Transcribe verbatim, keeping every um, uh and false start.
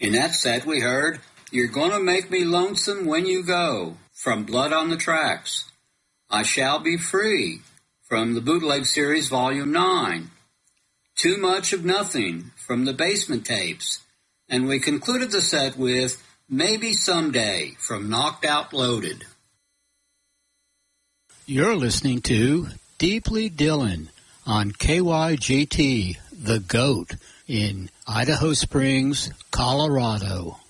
In that set, we heard You're Gonna Make Me Lonesome When You Go from Blood on the Tracks. I Shall Be Free from the Bootleg Series Volume nine. Too Much of Nothing from the Basement Tapes. And we concluded the set with Maybe Someday from Knocked Out Loaded. You're listening to Deeply Dylan on K Y G T, The Goat, in Idaho Springs, Colorado.